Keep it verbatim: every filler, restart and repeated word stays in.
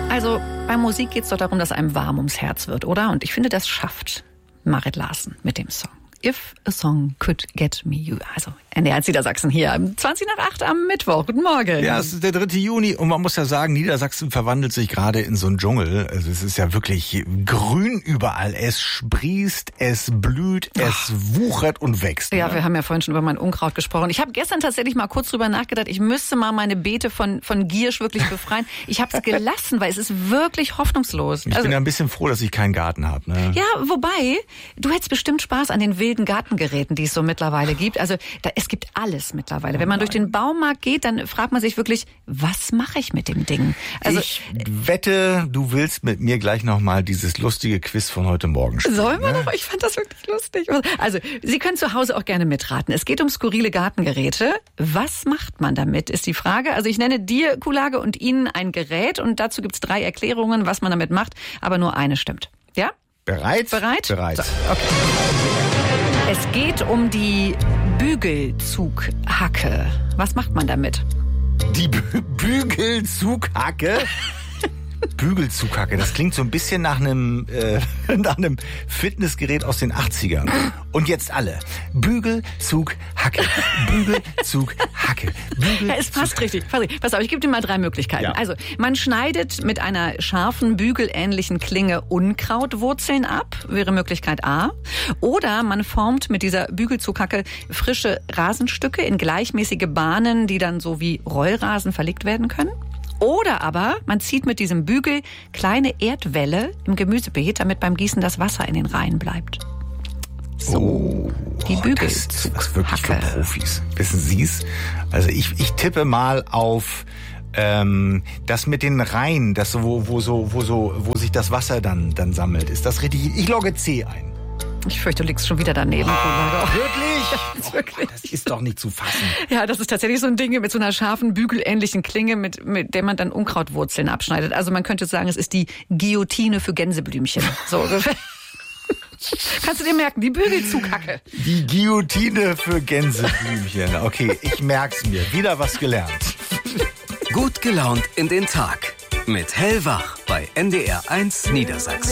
Also bei Musik geht es doch darum, dass einem warm ums Herz wird, oder? Und ich finde, das schafft Marit Larsen mit dem Song If a Song Could Get Me You. Also N D R Niedersachsen hier um zwanzig nach acht am Mittwoch. Guten Morgen. Ja, es ist der dritte Juni und man muss ja sagen, Niedersachsen verwandelt sich gerade in so einen Dschungel. Also es ist ja wirklich grün überall. Es sprießt, es blüht, es Ach. wuchert und wächst. Ja, ne? wir haben ja vorhin schon über mein Unkraut gesprochen. Ich habe gestern tatsächlich mal kurz drüber nachgedacht, ich müsste mal meine Beete von von Giersch wirklich befreien. Ich habe es gelassen, weil es ist wirklich hoffnungslos. Ich also, bin ja ein bisschen froh, dass ich keinen Garten habe. Ne? Ja, wobei, du hättest bestimmt Spaß an den wilden Gartengeräten, die es so mittlerweile gibt. Also da, es gibt alles mittlerweile. Oh, Wenn man nein. durch den Baumarkt geht, dann fragt man sich wirklich, was mache ich mit dem Ding? Also, ich wette, du willst mit mir gleich nochmal dieses lustige Quiz von heute Morgen spielen. Sollen wir ne? noch? Ich fand das wirklich lustig. Also, Sie können zu Hause auch gerne mitraten. Es geht um skurrile Gartengeräte. Was macht man damit, ist die Frage. Also ich nenne dir, Kulage, und Ihnen ein Gerät und dazu gibt's drei Erklärungen, was man damit macht, aber nur eine stimmt. Ja? Bereit? Bereit? Bereit. So, okay. Es geht um die Bügelzughacke. Was macht man damit? Die Bü- Bügelzughacke? Bügelzughacke, das klingt so ein bisschen nach einem äh, nach einem Fitnessgerät aus den achtzigern. Und jetzt alle. Bügelzughacke. Bügelzughacke. Bügelzug- Ja, es passt richtig. Pass auf, ich gebe dir mal drei Möglichkeiten. Ja. Also, man schneidet mit einer scharfen, bügelähnlichen Klinge Unkrautwurzeln ab, wäre Möglichkeit A. Oder man formt mit dieser Bügelzughacke frische Rasenstücke in gleichmäßige Bahnen, die dann so wie Rollrasen verlegt werden können. Oder aber man zieht mit diesem Bügel kleine Erdwälle im Gemüsebeet, damit beim Gießen das Wasser in den Reihen bleibt. So, Oh, die das ist was wirklich für Bügelzughacke. Profis. Wissen Sie's? Also ich, ich tippe mal auf ähm, das mit den Reihen, das so, wo, wo so, wo so, wo sich das Wasser dann, dann sammelt. Ist das richtig? Ich logge C ein. Ich fürchte, du liegst schon wieder daneben. Ah, Kulage. wirklich? Das ist wirklich. Das ist doch nicht zu fassen. Ja, das ist tatsächlich so ein Ding mit so einer scharfen, bügelähnlichen Klinge, mit, mit der man dann Unkrautwurzeln abschneidet. Also man könnte sagen, es ist die Guillotine für Gänseblümchen. So ungefähr. Kannst du dir merken, die Bügelzughacke. Die Guillotine für Gänseblümchen. Okay, ich merk's mir. Wieder was gelernt. Gut gelaunt in den Tag. Mit Hellwach bei N D R eins Niedersachsen.